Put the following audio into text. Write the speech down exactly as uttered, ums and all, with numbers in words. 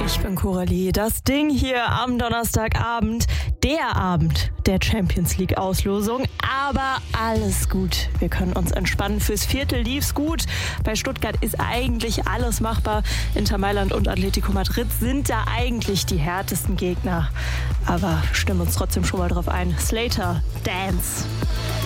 Ich bin Coralie. Das Ding hier am Donnerstagabend, der Abend der Champions League Auslosung. Aber alles gut. Wir können uns entspannen. Fürs Viertel lief's gut. Bei Stuttgart ist eigentlich alles machbar. Inter Mailand und Atletico Madrid sind da eigentlich die härtesten Gegner. Aber stimmen uns trotzdem schon mal drauf ein. Slater, Dance.